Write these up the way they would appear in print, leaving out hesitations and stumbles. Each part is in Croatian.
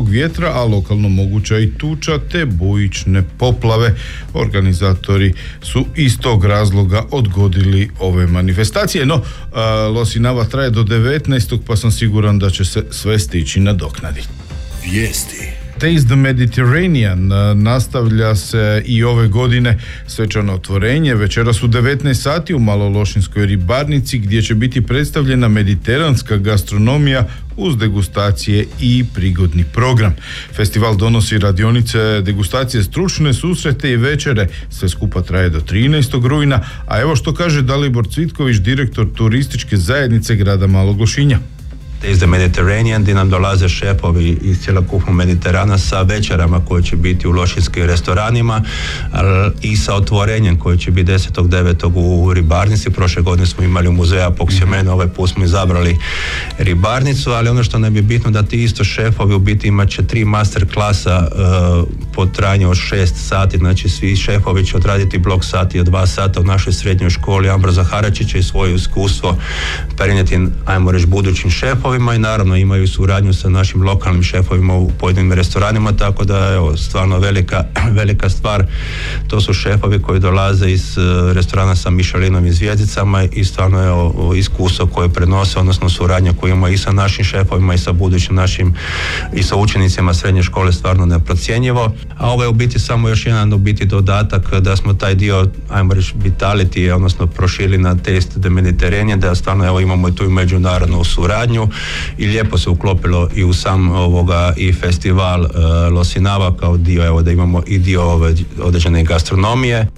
slabog vjetra, a lokalno moguća i tuča te bujične poplave. Organizatori su iz tog razloga odgodili ove manifestacije, no Losinava traje do 19. pa sam siguran da će se sve stići nadoknaditi. Vijesti. Taste the Mediterranean nastavlja se i ove godine svečano otvorenje. Večeras u 19 sati u Malološinskoj ribarnici, gdje će biti predstavljena mediteranska gastronomija uz degustacije i prigodni program. Festival donosi radionice, degustacije, stručne susrete i večere. Sve skupa traje do 13. rujna, a evo što kaže Dalibor Cvitković, direktor turističke zajednice grada Malog Lošinja. Taste the Mediterranean, gdje nam dolaze šefovi iz cjelokupnog Mediterana sa večerama koje će biti u lošinskim restoranima i sa otvorenjem koje će biti 10.9. u ribarnici. Prošle godine smo imali u muzeju Apoksiomena, ovaj put smo izabrali ribarnicu, ali ono što nam je bitno da ti isto šefovi u biti imat će 3 master klasa po trajanju od 6 sati, znači svi šefovi će odraditi blok sati od 2 sata u našoj srednjoj školi Ambroza Haračića i svoje iskustvo prenijeti, ajmo reći, budućim šefovima i naravno imaju suradnju sa našim lokalnim šefovima u pojedinim restoranima, tako da evo, stvarno velika stvar. To su šefovi koji dolaze iz restorana sa Michelinovim zvjezdicama i stvarno je iskustvo koje prenose, odnosno suradnja koju imamo i sa našim šefovima i sa budućim našim i sa učenicima srednje škole stvarno neprocjenjivo. A ovo je u biti samo još jedan u biti dodatak da smo taj dio, ajmo reći, vitality, odnosno prošili na Taste the Mediterranean, da stvarno evo imamo i tu međunarodnu suradnju i lijepo se uklopilo i u sam i festival Losinava kao dio, evo da imamo i dio određene gastronomije.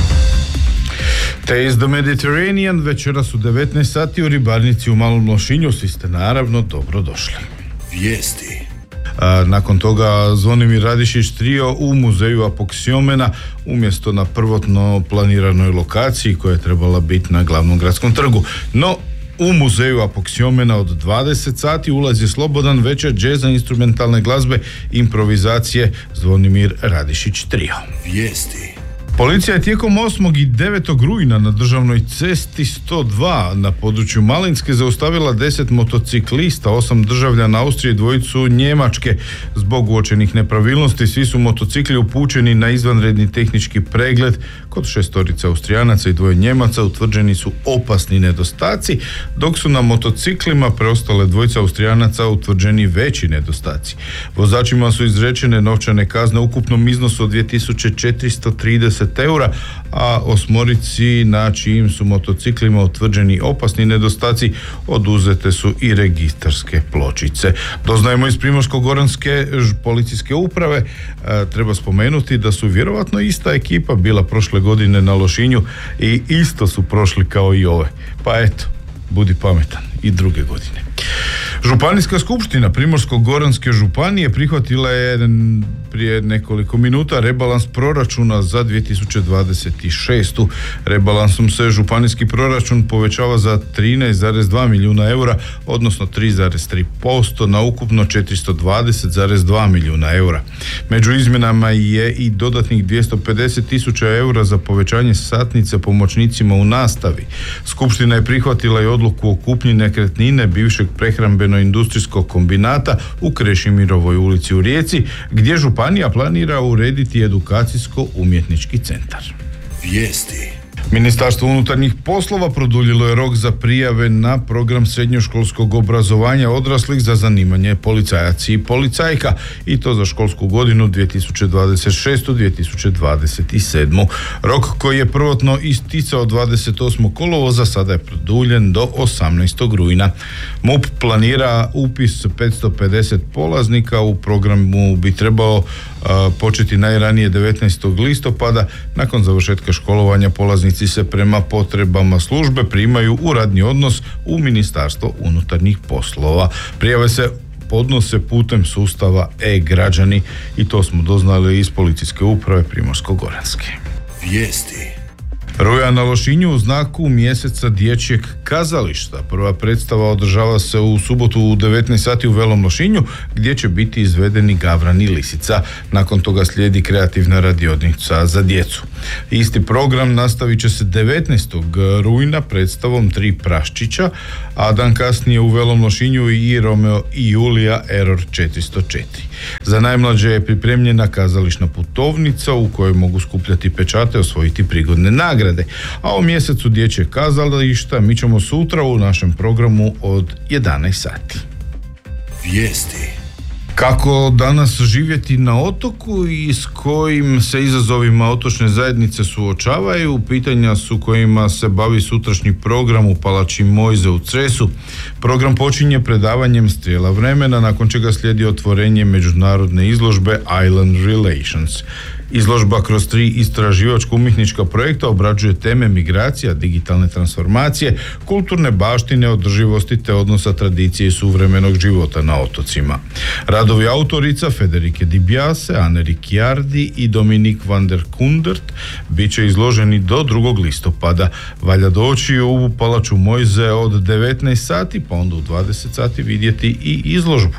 Taste the Mediterranean večeras u 19 sati u ribarnici u Malom Lošinju. Svi ste naravno dobro došli. Vijesti. Nakon toga Zvonimir Radišić trio u muzeju Apoksiomena umjesto na prvotno planiranoj lokaciji koja je trebala biti na glavnom gradskom trgu. No, u muzeju Apoksiomena od 20 sati ulazi slobodan večer džeza, instrumentalne glazbe, improvizacije, Zvonimir Radišić trio. Vijesti. Policija je tijekom 8. i 9. rujna na državnoj cesti 102 na području Malinske zaustavila 10 motociklista, 8 državljana Austrije i 2 Njemačke. Zbog uočenih nepravilnosti svi su motocikli upućeni na izvanredni tehnički pregled. Kod 6 Austrijanaca i 2 Njemaca utvrđeni su opasni nedostaci, dok su na motociklima preostale 2 Austrijanaca utvrđeni veći nedostaci. Vozačima su izrečene novčane kazne u ukupnom iznosu od 2430 eura, a 8 na čijim su motociklima utvrđeni opasni nedostaci oduzete su i registarske pločice. Doznajemo iz Primorsko-goranske policijske uprave, treba spomenuti da su vjerovatno ista ekipa bila prošle godine na Lošinju i isto su prošli kao i ove. Pa eto, budi pametan i druge godine. Županijska skupština Primorsko-goranske županije prihvatila je prije nekoliko minuta rebalans proračuna za 2026. Rebalansom se županijski proračun povećava za 13,2 milijuna eura, odnosno 3,3% na ukupno 420,2 milijuna eura. Među izmjenama je i dodatnih 250.000 eura za povećanje satnice pomoćnicima u nastavi. Skupština je prihvatila i odluku o kupnji nekretnine bivšeg prehrambeno-industrijskog kombinata u Krešimirovoj ulici u Rijeci, gdje županija planira urediti edukacijsko-umjetnički centar. Vijesti. Ministarstvo unutarnjih poslova produljilo je rok za prijave na program srednjoškolskog obrazovanja odraslih za zanimanje policajac i policajka, i to za školsku godinu 2026-2027. Rok koji je prvotno isticao 28. kolovoza sada je produljen do 18. rujna. MUP planira upis 550 polaznika. U programu bi trebao početi najranije 19. listopada. Nakon završetka školovanja polaznici se prema potrebama službe primaju u radni odnos u Ministarstvo unutarnjih poslova. Prijave se podnose putem sustava e-građani i to smo doznali iz policijske uprave Primorsko-goranske. Vijesti. Ruja na Lošinju u znaku mjeseca dječjeg kazališta. Prva predstava održava se u subotu u 19 sati u Velom Lošinju, gdje će biti izvedeni Gavran i Lisica. Nakon toga slijedi kreativna radionica za djecu. Isti program nastavit će se 19. rujna predstavom 3 praščića, a dan kasnije u Velom Lošinju i Romeo i Julija Error 404. Za najmlađe je pripremljena kazališna putovnica u kojoj mogu skupljati pečate, osvojiti prigodne nagrade. A u mjesecu dječjeg kazališta mi ćemo sutra u našem programu od 11 sati. Vijesti. Kako danas živjeti na otoku i s kojim se izazovima otočne zajednice suočavaju, pitanja su kojima se bavi sutrašnji program u Palači Mojze u Cresu. Program počinje predavanjem Strijela vremena, nakon čega slijedi otvorenje međunarodne izložbe Island Relations. Izložba kroz 3 istraživačko-umjetnička projekta obrađuje teme migracija, digitalne transformacije, kulturne baštine, održivosti te odnosa tradicije i suvremenog života na otocima. Radovi autorica Federike Di Biase, Anne Ricciardi i Dominik van der Kundert bit će izloženi do 2. listopada. Valja doći u Palaču Mojze od 19 sati, pa onda u 20 sati vidjeti i izložbu.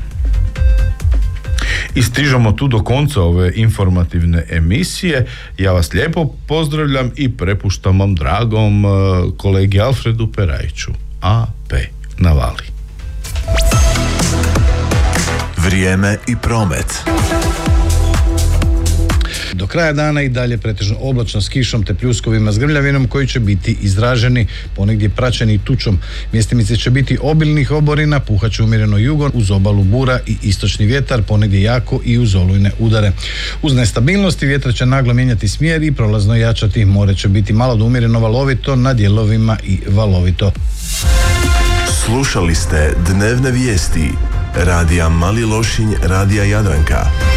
I stižemo tu do konca ove informativne emisije. Ja vas lijepo pozdravljam i prepuštam vam dragom kolegi Alfredu Perajiću. AP na vali. Vrijeme i promet. Do kraja dana i dalje pretežno oblačno s kišom te pljuskovima s grmljavinom koji će biti izraženi, ponegdje praćeni tučom. Mjestimice će biti obilnih oborina, puhat će umjereno jugo uz obalu bura i istočni vjetar, ponegdje jako i uz olujne udare. Uz nestabilnosti vjetar će naglo mijenjati smjer i prolazno jačati. More će biti malo do umjereno valovito, na dijelovima i valovito. Slušali ste dnevne vijesti Radija Mali Lošinj, Radija Jadranka.